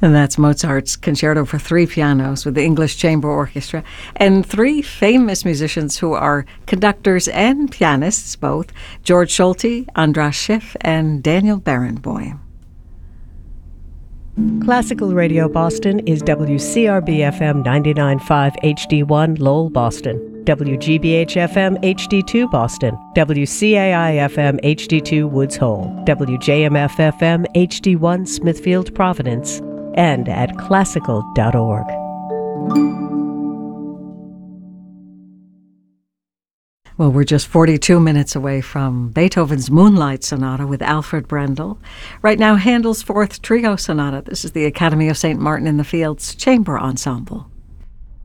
And that's Mozart's Concerto for Three Pianos with the English Chamber Orchestra and three famous musicians who are conductors and pianists both, George Solti, Andras Schiff, and Daniel Barenboim. Classical Radio Boston is WCRB-FM 99.5 HD1 Lowell, Boston, WGBH-FM HD2 Boston, WCAI-FM HD2 Woods Hole, WJMF-FM HD1 Smithfield, Providence, and at classical.org. Well, we're just 42 minutes away from Beethoven's Moonlight Sonata with Alfred Brendel. Right now, Handel's Fourth Trio Sonata. This is the Academy of St. Martin in the Fields Chamber Ensemble.